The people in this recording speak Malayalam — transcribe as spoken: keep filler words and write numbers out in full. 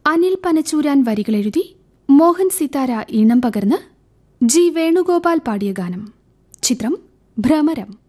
അനിൽ പനച്ചൂരാൻ വരികളെഴുതി മോഹൻ സിതാര ഈണം പകർന്ന് ജി വേണുഗോപാൽ പാടിയ ഗാനം. ചിത്രം ഭ്രമരം.